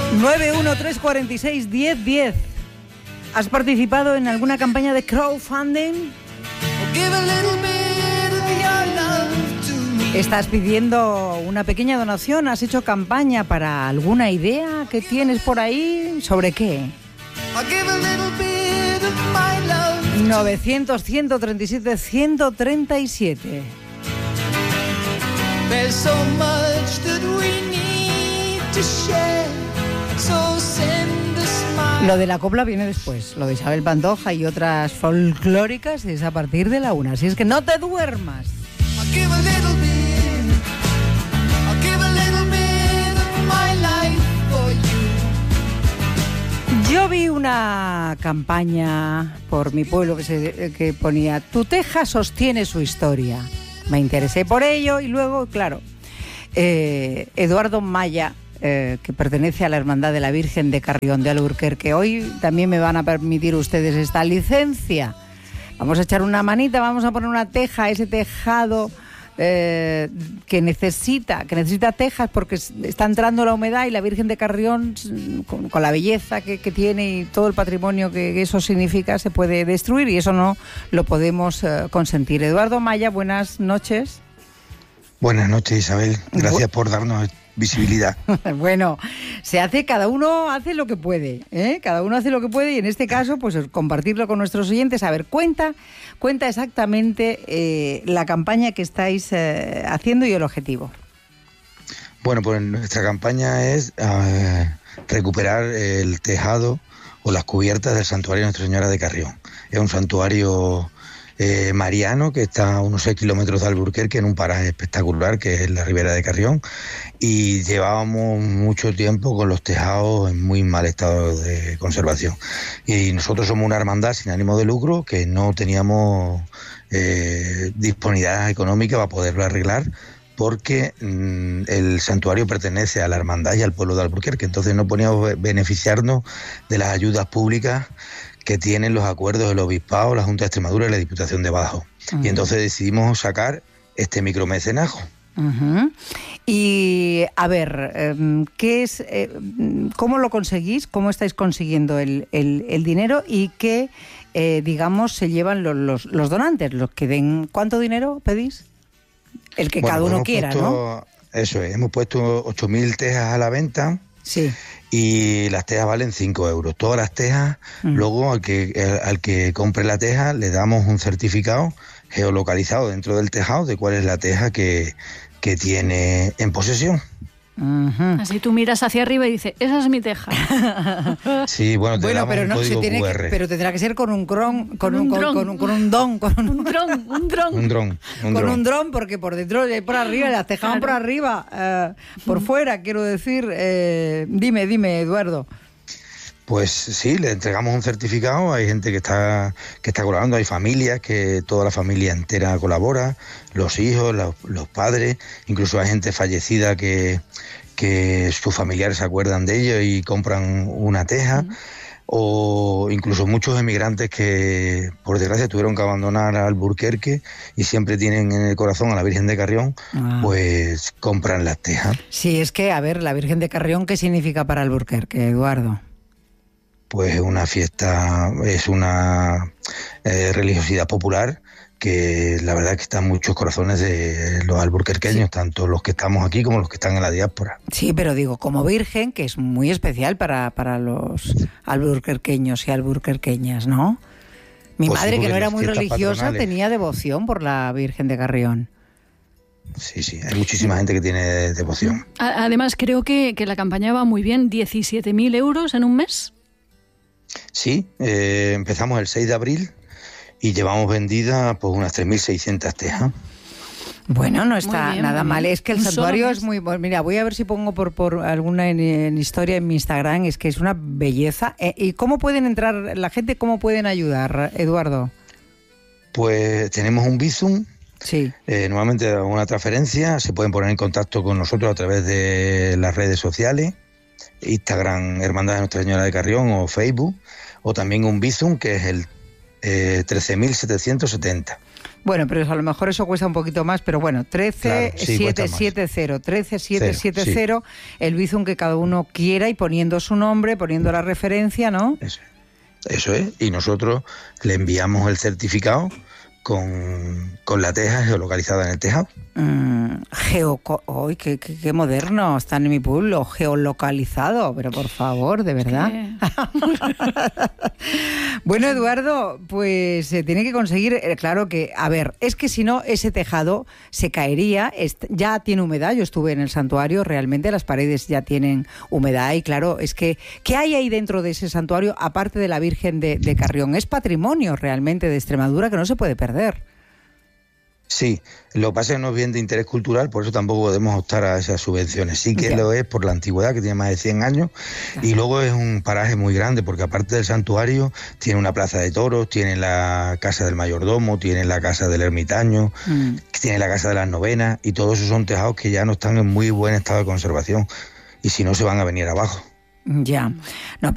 913461010. ¿Has participado en alguna campaña de crowdfunding? ¿Estás pidiendo una pequeña donación? ¿Has hecho campaña para alguna idea que tienes por ahí? ¿Sobre qué? 900-137-137. There's so much that we need to share, so send a smile. Lo de la copla viene después. Lo de Isabel Pantoja y otras folclóricas es a partir de la 1. Así es que no te duermas. I'll give a little bit of my life for you. Yo vi una campaña por mi pueblo que ponía: tu teja sostiene su historia. Me interesé por ello y luego, claro, Eduardo Maya, que pertenece a la Hermandad de la Virgen de Carrión de Alburquerque, hoy también me van a permitir ustedes esta licencia. Vamos a echar una manita, vamos a poner una teja a ese tejado que necesita tejas porque está entrando la humedad y la Virgen de Carrión, con la belleza que tiene y todo el patrimonio que eso significa, se puede destruir y eso no lo podemos consentir. Eduardo Maya, buenas noches. Buenas noches, Isabel. Gracias por darnos visibilidad. Bueno, cada uno hace lo que puede, ¿eh? Cada uno hace lo que puede y en este caso, pues compartirlo con nuestros oyentes. A ver, cuenta exactamente la campaña que estáis haciendo y el objetivo. Bueno, pues nuestra campaña es recuperar el tejado o las cubiertas del santuario de Nuestra Señora de Carrión. Es un santuario mariano que está a unos 6 kilómetros de Alburquerque, en un paraje espectacular que es la Ribera de Carrión, y llevábamos mucho tiempo con los tejados en muy mal estado de conservación. Y nosotros somos una hermandad sin ánimo de lucro que no teníamos disponibilidad económica para poderlo arreglar, porque el santuario pertenece a la hermandad y al pueblo de Alburquerque, entonces no podíamos beneficiarnos de las ayudas públicas que tienen los acuerdos del Obispado, la Junta de Extremadura y la Diputación de Badajoz. Uh-huh. Y entonces decidimos sacar este micromecenazgo. Uh-huh. Y a ver, ¿qué es, cómo lo conseguís? ¿Cómo estáis consiguiendo el dinero? ¿Y qué, digamos, se llevan los donantes? Los que den, ¿cuánto dinero pedís? El que cada uno quiera, ¿no? Eso es, hemos puesto 8.000 tejas a la venta. Sí. Y las tejas valen 5 euros. Todas las tejas, luego al que compre la teja le damos un certificado geolocalizado dentro del tejado de cuál es la teja que tiene en posesión. Uh-huh. Así tú miras hacia arriba y dices, esa es mi teja. Sí, bueno, damos pero un código QR. Pero tendrá que ser con un dron. Con un dron, porque por dentro, por arriba, las tejas van por arriba, por fuera, quiero decir. Dime, Eduardo. Pues sí, le entregamos un certificado, hay gente que está colaborando, hay familias que toda la familia entera colabora, los hijos, los padres, incluso hay gente fallecida que sus familiares se acuerdan de ellos y compran una teja, o incluso muchos emigrantes que por desgracia tuvieron que abandonar Alburquerque y siempre tienen en el corazón a la Virgen de Carrión, pues compran las tejas. Sí, es que, a ver, la Virgen de Carrión, ¿qué significa para Alburquerque, Eduardo? Pues una fiesta, es una religiosidad popular que la verdad es que está en muchos corazones de los alburquerqueños, sí, tanto los que estamos aquí como los que están en la diáspora. Sí, pero digo, como virgen, que es muy especial para los alburquerqueños y alburquerqueñas, ¿no? Mi pues madre, sí, que no era muy religiosa, patronales, tenía devoción por la Virgen de Carrión. Sí, hay muchísima gente que tiene devoción. Además, creo que la campaña va muy bien, 17.000 euros en un mes. Sí, empezamos el 6 de abril y llevamos vendidas pues unas 3.600 tejas. Bueno, no está bien, nada mal. Es que el santuario es muy... Mira, voy a ver si pongo por alguna en historia en mi Instagram. Es que es una belleza. ¿Y cómo pueden entrar la gente? ¿Cómo pueden ayudar, Eduardo? Pues tenemos un Bizum. Sí. Normalmente una transferencia. Se pueden poner en contacto con nosotros a través de las redes sociales. Instagram, Hermandad de Nuestra Señora de Carrión, o Facebook, o también un Bizum que es el 13.770. Bueno, pero a lo mejor eso cuesta un poquito más, pero bueno, 13770, 13770, el Bizum que cada uno quiera y poniendo su nombre, poniendo la referencia, ¿no? Eso es, y nosotros le enviamos el certificado con la teja geolocalizada en el tejado. ¡Ay, qué moderno! Están en mi pueblo, geolocalizado, pero por favor, de verdad. Bueno, Eduardo, pues se tiene que conseguir, claro que, a ver, es que si no, ese tejado se caería, ya tiene humedad, yo estuve en el santuario, realmente las paredes ya tienen humedad y claro, es que, ¿qué hay ahí dentro de ese santuario, aparte de la Virgen de Carrión? Es patrimonio realmente de Extremadura que no se puede perder. Sí, lo que pasa es que no es bien de interés cultural, por eso tampoco podemos optar a esas subvenciones. Sí que lo es por la antigüedad, que tiene más de 100 años, y luego es un paraje muy grande, porque aparte del santuario, tiene una plaza de toros, tiene la casa del mayordomo, tiene la casa del ermitaño, tiene la casa de las novenas, y todos esos son tejados que ya no están en muy buen estado de conservación, y si no se van a venir abajo. Ya. No,